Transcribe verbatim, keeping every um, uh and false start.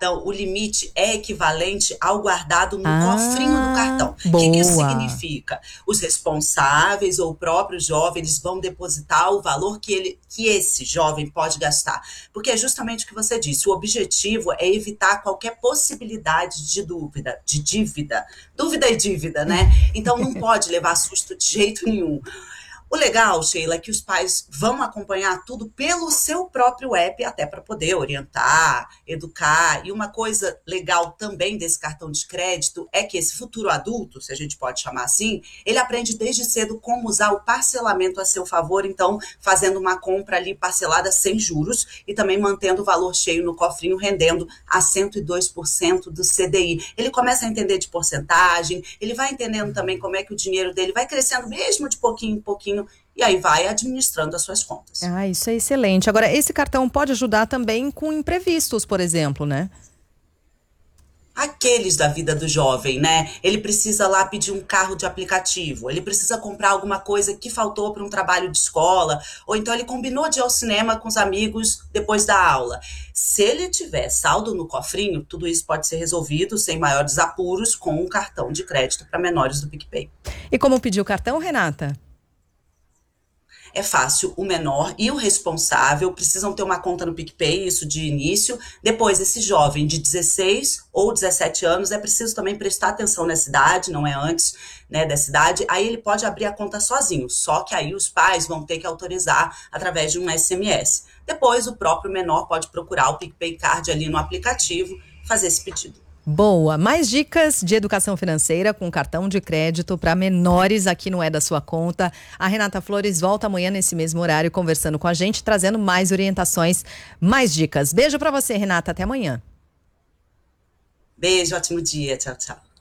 cartão, o limite é equivalente ao guardado no Ah, cofrinho do cartão. O que, que isso boa. significa? Os responsáveis ou o próprio jovem, eles vão depositar o valor que, ele, que esse jovem pode gastar. Porque é justamente o que você disse, o objetivo é evitar qualquer possibilidade de dúvida, de dívida. Dúvida e dívida, né? Então não pode levar susto de jeito nenhum. O legal, Sheila, é que os pais vão acompanhar tudo pelo seu próprio app, até para poder orientar, educar. E uma coisa legal também desse cartão de crédito é que esse futuro adulto, se a gente pode chamar assim, ele aprende desde cedo como usar o parcelamento a seu favor, então fazendo uma compra ali parcelada sem juros e também mantendo o valor cheio no cofrinho, rendendo a cento e dois por cento do C D I. Ele começa a entender de porcentagem, ele vai entendendo também como é que o dinheiro dele vai crescendo mesmo de pouquinho em pouquinho, e aí vai administrando as suas contas. Ah, isso é excelente. Agora, esse cartão pode ajudar também com imprevistos, por exemplo, né? Aqueles da vida do jovem, né? Ele precisa lá pedir um carro de aplicativo, ele precisa comprar alguma coisa que faltou para um trabalho de escola, ou então ele combinou de ir ao cinema com os amigos depois da aula. Se ele tiver saldo no cofrinho, tudo isso pode ser resolvido sem maiores apuros com um cartão de crédito para menores do PicPay. E como pedir o cartão, Renata? É fácil, o menor e o responsável precisam ter uma conta no PicPay, isso de início. Depois, esse jovem de dezesseis ou dezessete anos, é preciso também prestar atenção nessa idade, não é antes, né, dessa idade. Aí ele pode abrir a conta sozinho, só que aí os pais vão ter que autorizar através de um S M S. Depois, o próprio menor pode procurar o PicPay Card ali no aplicativo, fazer esse pedido. Boa. Mais dicas de educação financeira com cartão de crédito para menores aqui no É da Sua Conta. A Renata Flores volta amanhã nesse mesmo horário conversando com a gente, trazendo mais orientações, mais dicas. Beijo para você, Renata. Até amanhã. Beijo, ótimo dia. Tchau, tchau.